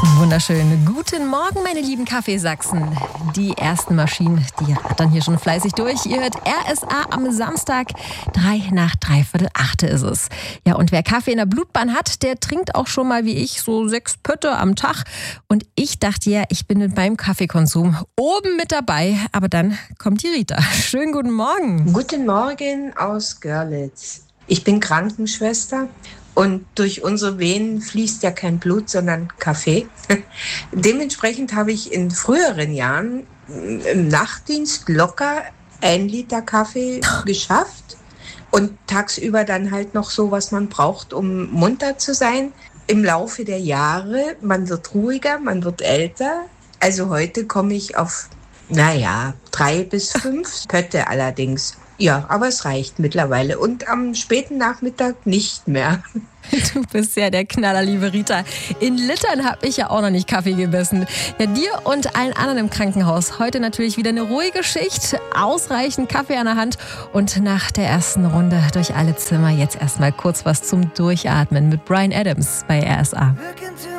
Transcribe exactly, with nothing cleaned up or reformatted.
Wunderschön. Guten Morgen, meine lieben Kaffeesachsen. Die ersten Maschinen, die rattern hier schon fleißig durch. Ihr hört R S A am Samstag. Drei nach dreiviertel achte ist es. Ja, und wer Kaffee in der Blutbahn hat, der trinkt auch schon mal wie ich so sechs Pötte am Tag. Und ich dachte ja, ich bin mit meinem Kaffeekonsum oben mit dabei. Aber dann kommt die Rita. Schönen guten Morgen. Guten Morgen aus Görlitz. Ich bin Krankenschwester. Und durch unsere Venen fließt ja kein Blut, sondern Kaffee. Dementsprechend habe ich in früheren Jahren im Nachtdienst locker ein Liter Kaffee geschafft. Und tagsüber dann halt noch so, was man braucht, um munter zu sein. Im Laufe der Jahre, man wird ruhiger, man wird älter. Also heute komme ich auf, naja, drei bis fünf Pötte allerdings. Ja, aber es reicht mittlerweile. Und am späten Nachmittag nicht mehr. Du bist ja der Knaller, liebe Rita. In Litern habe ich ja auch noch nicht Kaffee gebissen. Ja, dir und allen anderen im Krankenhaus. Heute natürlich wieder eine ruhige Schicht, ausreichend Kaffee an der Hand. Und nach der ersten Runde durch alle Zimmer jetzt erstmal kurz was zum Durchatmen mit Bryan Adams bei R S A.